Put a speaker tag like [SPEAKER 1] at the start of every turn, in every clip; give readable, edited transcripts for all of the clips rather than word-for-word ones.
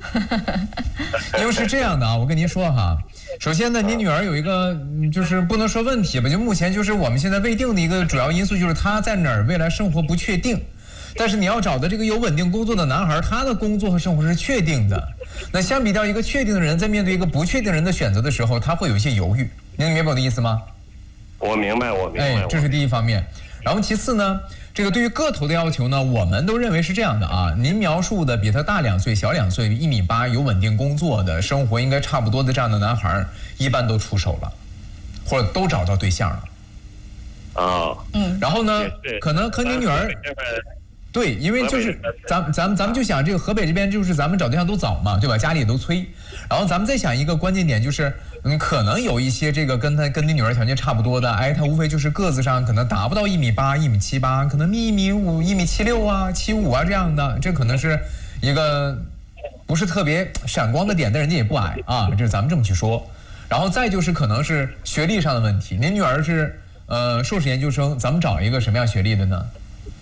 [SPEAKER 1] 因为是这样的啊，我跟您说哈，首先呢，您女儿有一个就是不能说问题吧，就目前就是我们现在未定的一个主要因素就是她在哪儿未来生活不确定。但是你要找的这个有稳定工作的男孩，他的工作和生活是确定的。那相比较一个确定的人，在面对一个不确定人的选择的时候，他会有一些犹豫。您明白我的意思吗？
[SPEAKER 2] 我明白，我明白。
[SPEAKER 1] 这是第一方面。然后其次呢，这个对于个头的要求呢，我们都认为是这样的啊。您描述的比他大2岁、小2岁、1.8米，有稳定工作的生活应该差不多的这样的男孩，一般都出手了，或者都找到对象了。然后呢，可能和你女儿。对，因为就是咱们就想这个河北这边就是咱们找对象都早嘛，对吧？家里也都催。然后咱们再想一个关键点，就是可能有一些这个跟你女儿条件差不多的，他无非就是个子上可能达不到1.8米、1.78米，可能1.5米、1.76米啊、1.75米啊这样的，这可能是一个不是特别闪光的点，但人家也不矮啊，这是咱们这么去说。然后再就是可能是学历上的问题，您女儿是硕士研究生，咱们找一个什么样学历的呢？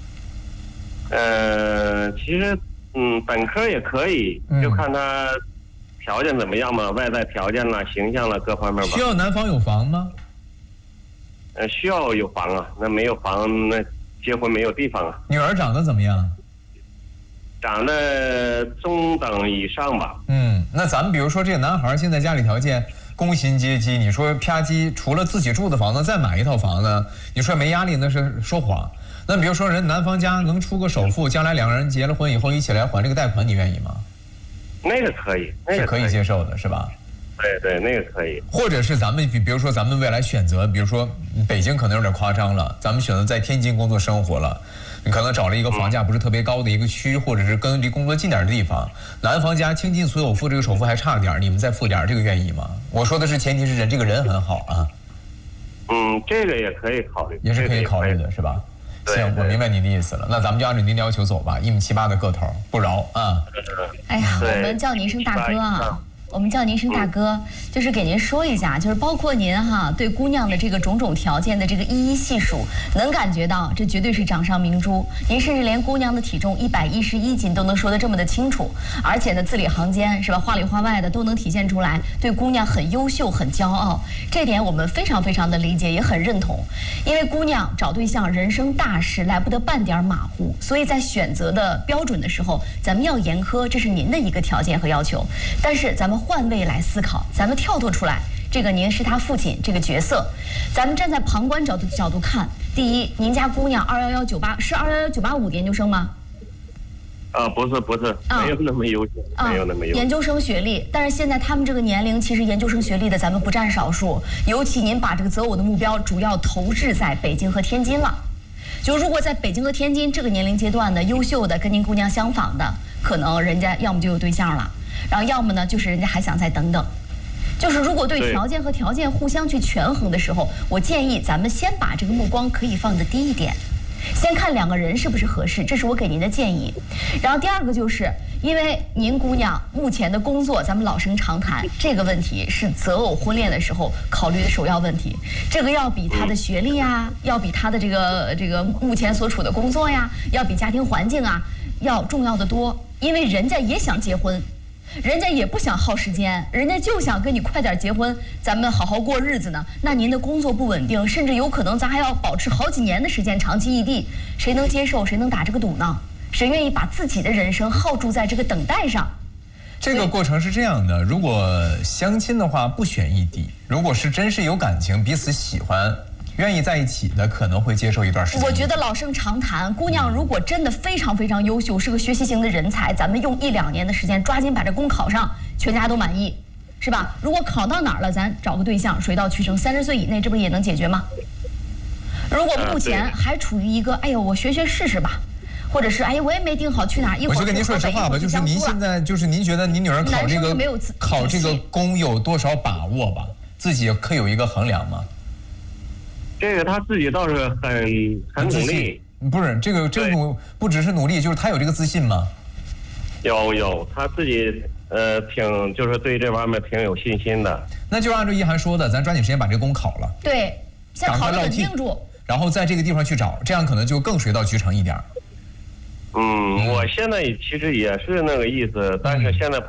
[SPEAKER 2] 其实本科也可以，就看他条件怎么样嘛，外在条件啦、形象啦各方面吧。
[SPEAKER 1] 需要男方有房吗？
[SPEAKER 2] 需要有房啊，那没有房那结婚没有地方啊。
[SPEAKER 1] 女儿长得怎么样？
[SPEAKER 2] 长得中等以上吧。
[SPEAKER 1] 那咱们比如说这个男孩现在家里条件工薪阶级，你说啪叽除了自己住的房子再买一套房子，你说没压力那是说谎。那比如说人男方家能出个首付，将来2个人结了婚以后一起来还这个贷款，你愿意吗？
[SPEAKER 2] 那个可以，
[SPEAKER 1] 是可以接受的，是吧？
[SPEAKER 2] 对，那个可以。
[SPEAKER 1] 或者是咱们比如说咱们未来选择，比如说北京可能有点夸张了，咱们选择在天津工作生活了，你可能找了一个房价不是特别高的一个区，或者是跟离工作近点的地方，男方家倾尽所有付这个首付还差点，你们再付点，这个愿意吗？我说的是前提是这个人很好啊。
[SPEAKER 2] 这个也可以考虑，
[SPEAKER 1] 也是可以考虑的，是吧？行，我明白您的意思了。那咱们就按照您的要求走吧，1.78米的个头不饶啊！
[SPEAKER 3] 哎呀，我们叫您声大哥啊！我们叫您声大哥，就是给您说一下，就是包括您哈对姑娘的这个种种条件的这个一一细数，能感觉到这绝对是掌上明珠。您甚至连姑娘的体重111斤都能说得这么的清楚，而且呢字里行间是吧，话里话外的都能体现出来，对姑娘很优秀、很骄傲。这点我们非常非常的理解，也很认同。因为姑娘找对象人生大事，来不得半点马虎，所以在选择的标准的时候，咱们要严苛，这是您的一个条件和要求。但是咱们换位来思考，咱们跳脱出来，这个您是他父亲这个角色，咱们站在旁观角度看。第一，您家姑娘21198是211-985的研究生吗？
[SPEAKER 2] 不是，没有那么优秀，没有那么优秀。
[SPEAKER 3] 研究生学历，但是现在他们这个年龄，其实研究生学历的咱们不占少数，尤其您把这个择偶的目标主要投掷在北京和天津了。就如果在北京和天津这个年龄阶段的优秀的跟您姑娘相仿的，可能人家要么就有对象了。然后要么呢，就是人家还想再等等，就是如果对条件和条件互相去权衡的时候，我建议咱们先把这个目光可以放得低一点，先看2个人是不是合适，这是我给您的建议。然后第2个就是，因为您姑娘目前的工作，咱们老生常谈，这个问题是择偶婚恋的时候考虑的首要问题，这个要比她的学历呀，要比她的这个目前所处的工作呀，要比家庭环境啊要重要的多，因为人家也想结婚。人家也不想耗时间，人家就想跟你快点结婚，咱们好好过日子呢。那您的工作不稳定，甚至有可能咱还要保持好几年的时间长期异地，谁能接受？谁能打这个赌呢？谁愿意把自己的人生耗注在这个等待上？
[SPEAKER 1] 这个过程是这样的，如果相亲的话不选异地，如果是真是有感情，彼此喜欢愿意在一起的，可能会接受一段时间。
[SPEAKER 3] 我觉得老生常谈，姑娘如果真的非常非常优秀，是个学习型的人才，咱们用1-2年的时间抓紧把这功考上，全家都满意，是吧？如果考到哪儿了，咱找个对象，水到渠成，30岁以内，这不是也能解决吗？如果目前还处于一个，哎呦，我学试试吧。或者是哎，我也没定好去哪儿。
[SPEAKER 1] 我就跟您说实话吧，就是您现在就是您觉得您女儿考这个公有多少把握吧？自己可以有一个衡量吗？
[SPEAKER 2] 这个他自己倒是很努力。
[SPEAKER 1] 不是这个不只是努力，就是他有这个自信吗？
[SPEAKER 2] 有，他自己就是对这方面挺有信心的。
[SPEAKER 1] 那就按照一涵说的，咱抓紧时间把这个公考了。
[SPEAKER 3] 对，先考得稳定住，
[SPEAKER 1] 然后在这个地方去找，这样可能就更水到渠成一点。
[SPEAKER 2] 我现在其实也是那个意思，但是现在